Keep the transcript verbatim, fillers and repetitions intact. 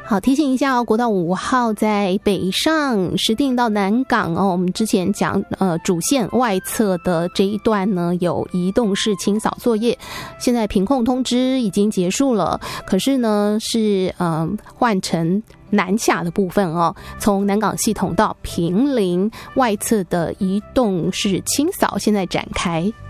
好，提醒一下哦，国道五号在北上石碇到南港哦，我们之前讲呃主线外侧的这一段呢有移动式清扫作业，现在屏控通知已经结束了，可是呢是嗯、呃、换成南下的部分哦，从南港系统到坪林外侧的移动式清扫现在展开。